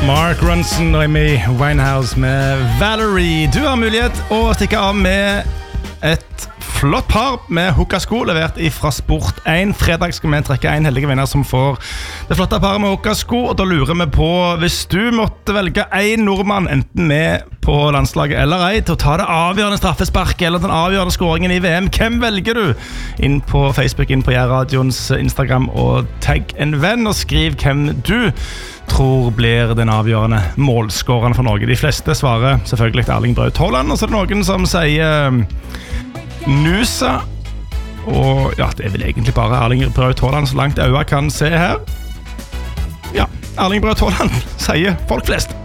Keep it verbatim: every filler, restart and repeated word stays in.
Mark Ronson og Amy Winehouse med Valerie. Du har mulighet å stikke av med et flott par med hukkasko levert fra Sport én. Fredag skal vi trekke en heldige vinner som får det flotte paret med hukkasko. Og da lurer vi på, hvis du måtte velge en nordmann, enten med på landslaget eller ei, til å ta det avgjørende straffesparket eller den avgjørende skåringen i V M, hvem velger du? Inn på Facebook, inn på Jærradions Instagram, og tagg en venn og skriv hvem du tror blir den avgjørende målskåreren for Norge. De fleste svarer selvfølgelig til Erling Braut Haaland, og så er det noen som sier Nusa. Og ja, det er vel egentlig bare Erling Braut Haaland så langt øya kan se her. Ja, Erling Braut Haaland sier folk flest.